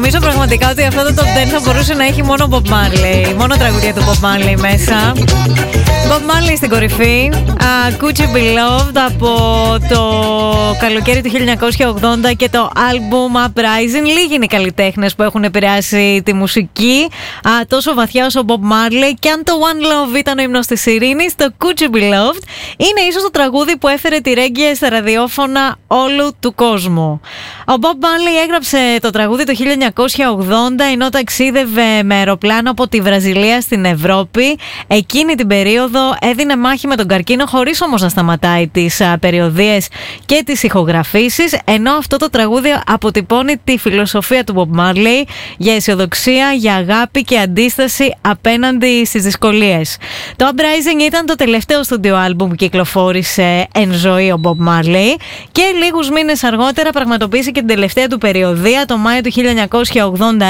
Νομίζω πραγματικά ότι αυτό το top 10 θα μπορούσε να έχει μόνο Bob Marley. Μόνο τραγουδία του Bob Marley μέσα. Bob Marley στην κορυφή. Could You Be Loved από το καλοκαίρι του 1980 και το album Uprising. Λίγοι είναι οι καλλιτέχνες που έχουν επηρεάσει τη μουσική τόσο βαθιά όσο Bob Marley. Και αν το One Love ήταν ο ύμνος της ειρήνης, το Could You Be Loved είναι ίσως το τραγούδι που έφερε τη ρέγγε στα ραδιόφωνα όλου του κόσμου. Ο Bob Marley έγραψε το τραγούδι το 1980 ενώ ταξίδευε με αεροπλάνο από τη Βραζιλία στην Ευρώπη. Εκείνη την περίοδο έδινε μάχη με τον καρκίνο χωρίς όμως να σταματάει τις περιοδίες και τις ηχογραφήσεις, ενώ αυτό το τραγούδι αποτυπώνει τη φιλοσοφία του Bob Marley για αισιοδοξία, για αγάπη και αντίσταση απέναντι στις δυσκολίες. Το Uprising ήταν το τελευταίο στούντιο άλμπουμ που κυκλοφόρησε εν ζωή ο Bob Marley και λίγους μήνες αργότερα πραγματοποίησε και την τελευταία του περιοδία. Το Μάιο του 1981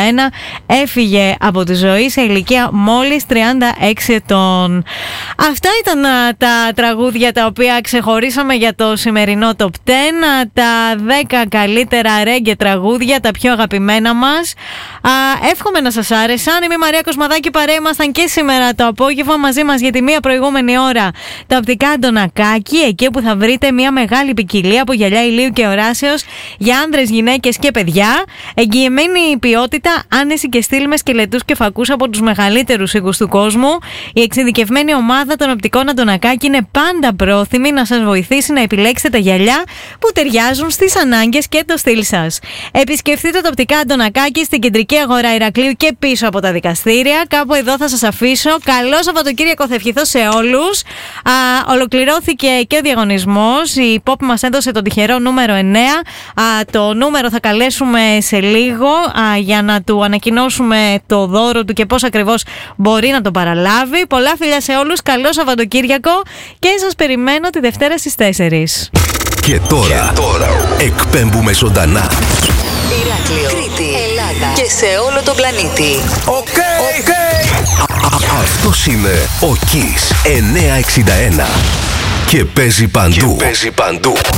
έφυγε από τη ζωή σε ηλικία μόλις 36 ετών. Αυτά ήταν τα τραγούδια τα οποία ξεχωρίσαμε για το σημερινό Top 10. Τα 10 καλύτερα reggae τραγούδια, τα πιο αγαπημένα μας. Εύχομαι να σας άρεσαν. Είμαι η Μαρία Κοσμαδάκη, παρέα ήμασταν και σήμερα το απόγευμα μαζί μας για τη μία προηγούμενη ώρα. Τα οπτικά Αντωνακάκη, εκεί που θα βρείτε μια μεγάλη ποικιλία από γυαλιά ηλίου και οράσεως για άνδρες, γυναίκες και παιδιά. Εγγυημένη ποιότητα, άνεση και στυλ με σκελετούς και φακούς από τους μεγαλύτερους οίκους του κόσμου. Η εξειδικευμένη ομάδα των οπτικών Αντωνακάκη είναι πάντα πρόθυμη να σας βοηθήσει να επιλέξετε τα γυαλιά που ταιριάζουν στις ανάγκες και το στυλ σας. Επισκεφτείτε τα οπτικά Αντωνακάκη στην κεντρική αγορά Ηρακλείου και πίσω από τα δικαστήρια. Κάπου εδώ θα σας αφήσω. Καλό Σαββατοκύριακο θα ευχηθώ σε όλους. Ολοκληρώθηκε και ο διαγωνισμός. Η Pop μας έδωσε το τυχερό νούμερο 9. Το νούμερο θα καλέσουμε σε λίγο για να του ανακοινώσουμε το δώρο του και πώς ακριβώς μπορεί να το παραλάβει. Πολλά φιλιά σε όλους. Καλό Σαββατοκύριακο και σας περιμένω τη Δευτέρα στις 4. Και τώρα εκπέμπουμε ζωντανά. Ηράκλειο, Κρήτη, Ελλάδα και σε όλο τον πλανήτη. Αυτός είναι ο Kiss 961 και παίζει παντού.